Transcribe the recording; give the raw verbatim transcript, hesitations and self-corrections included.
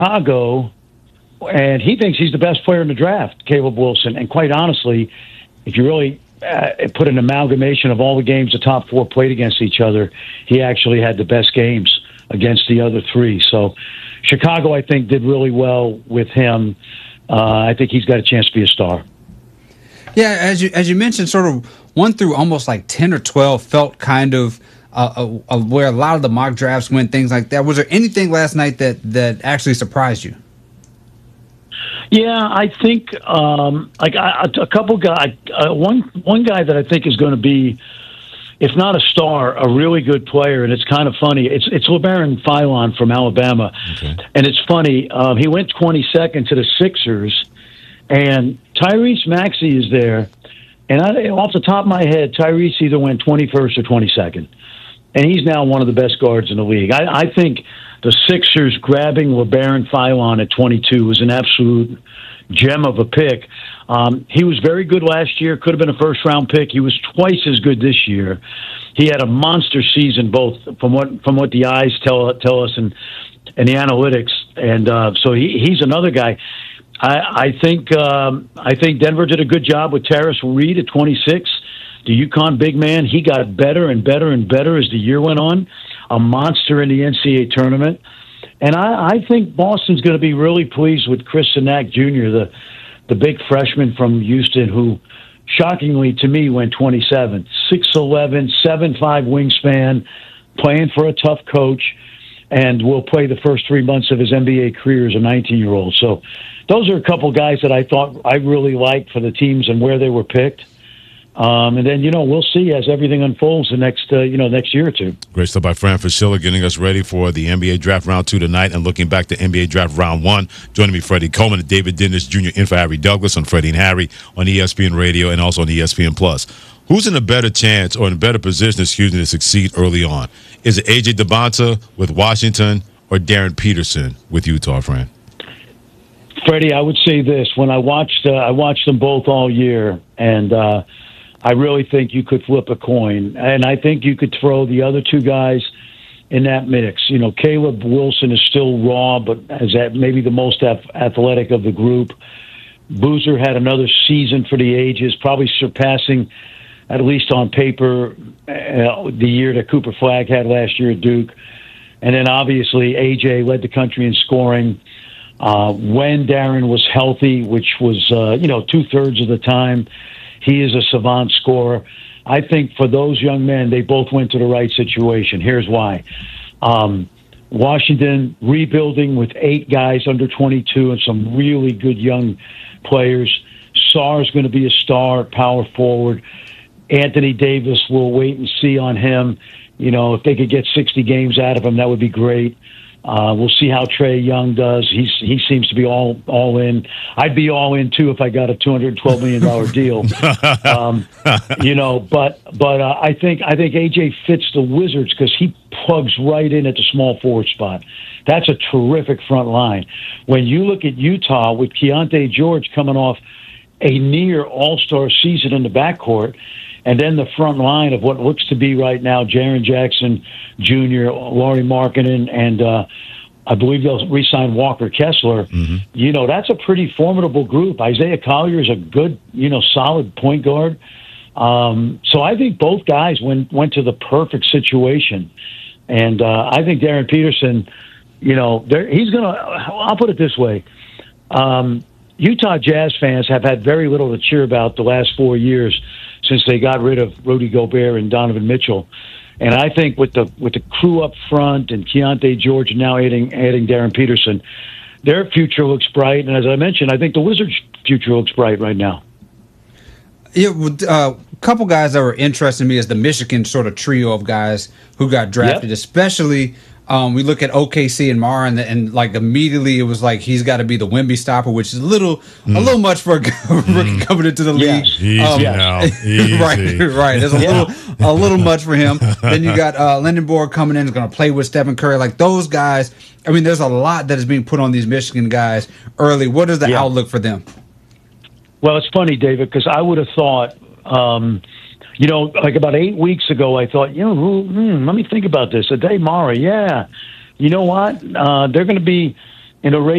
Chicago, and he thinks he's the best player in the draft, Caleb Wilson. And quite honestly, if you really uh, put an amalgamation of all the games the top four played against each other, he actually had the best games against the other three. So Chicago, I think, did really well with him. Uh, I think he's got a chance to be a star. Yeah, as you as you mentioned, sort of one through almost like ten or twelve felt kind of uh, uh, uh, where a lot of the mock drafts went, things like that. Was there anything last night that, that actually surprised you? Yeah, I think um, like I, a couple guys, uh, one one guy that I think is going to be, if not a star, a really good player, and it's kind of funny. It's it's LeBaron Philon from Alabama, okay. And it's funny. Um, he went twenty-second to the Sixers, and Tyrese Maxey is there. And I, off the top of my head, Tyrese either went twenty-first or twenty-second, and he's now one of the best guards in the league. I, I think the Sixers grabbing LeBaron Philon at twenty-two was an absolute gem of a pick. Um, he was very good last year, could have been a first-round pick. He was twice as good this year. He had a monster season, both from what from what the eyes tell tell us and and the analytics. And uh, so he, he's another guy. I, I think um, I think Denver did a good job with Terrace Reed at twenty-six. The UConn big man, he got better and better and better as the year went on. A monster in the N C double A tournament. And I, I think Boston's going to be really pleased with Chris Sinak Junior, the the big freshman from Houston, who shockingly to me went twenty-seventh. six eleven, seven five wingspan, playing for a tough coach, and will play the first three months of his N B A career as a nineteen-year-old. So those are a couple guys that I thought I really liked for the teams and where they were picked. Um, and then, you know, we'll see as everything unfolds the next, uh, you know, next year or two. Great stuff by Fran Fraschilla, getting us ready for the N B A Draft Round two tonight and looking back to N B A Draft Round one. Joining me, Freddie Coleman and David Dennis Junior in for Harry Douglas on Freddie and Harry on E S P N Radio and also on E S P N Plus. Who's in a better chance or in a better position, excuse me, to succeed early on? Is it A J Debonta with Washington or Darren Peterson with Utah, Fran? Freddie, I would say this. When I watched, uh, I watched them both all year, and uh, I really think you could flip a coin. And I think you could throw the other two guys in that mix. You know, Caleb Wilson is still raw, but is that maybe the most athletic of the group. Boozer had another season for the ages, probably surpassing, at least on paper, uh, the year that Cooper Flagg had last year at Duke. And then obviously A J led the country in scoring. Uh, when Darren was healthy, which was, uh, you know, two-thirds of the time, he is a savant scorer. I think for those young men, they both went to the right situation. Here's why. Um, Washington rebuilding with eight guys under twenty-two and some really good young players. Sarr is going to be a star, power forward. Anthony Davis, we'll wait and see on him. You know, if they could get sixty games out of him, that would be great. Uh, we'll see how Trae Young does. He's he seems to be all all in. I'd be all in too if I got a two hundred twelve million dollar deal. um, you know, but but uh, I think I think A J fits the Wizards because he plugs right in at the small forward spot. That's a terrific front line. When you look at Utah with Keontae George coming off a near all-star season in the backcourt, and then the front line of what looks to be right now Jaren Jackson Junior, Lauri Markkanen, and uh, I believe they'll re-sign Walker Kessler. Mm-hmm. You know, that's a pretty formidable group. Isaiah Collier is a good, you know, solid point guard. Um, so I think both guys went, went to the perfect situation. And uh, I think Darren Peterson, you know, he's going to – I'll put it this way. Um, Utah Jazz fans have had very little to cheer about the last four years since they got rid of Rudy Gobert and Donovan Mitchell. And I think with the with the crew up front and Keontae George and now adding adding Darren Peterson, their future looks bright. And as I mentioned, I think the Wizards' future looks bright right now. Yeah, uh, a couple guys that were interesting to me is the Michigan sort of trio of guys who got drafted, yep. especially um, we look at O K C and Mara, and, and like immediately it was like he's got to be the Wemby stopper, which is a little mm. a little much for a rookie mm. coming into the league. Easy um, now. Easy. right, right. It's a yeah. little a little much for him. Then you got uh, Lindenborg coming in, is going to play with Stephen Curry. Like those guys. I mean, there's a lot that is being put on these Michigan guys early. What is the yeah. outlook for them? Well, it's funny, David, because I would have thought, um, you know, like about eight weeks ago, I thought, you know, who, hmm, let me think about this. Adey Mara, yeah. You know what? Uh, they're going to be in a race